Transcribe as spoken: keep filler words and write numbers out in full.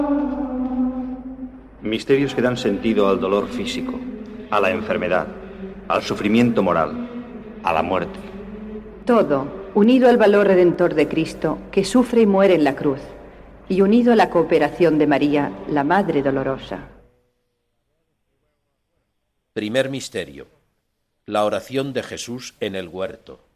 Misterios que dan sentido al dolor físico, a la enfermedad, al sufrimiento moral, a la muerte. Todo unido al valor redentor de Cristo, que sufre y muere en la cruz, y unido a la cooperación de María, la Madre Dolorosa. Primer misterio: la oración de Jesús en el huerto.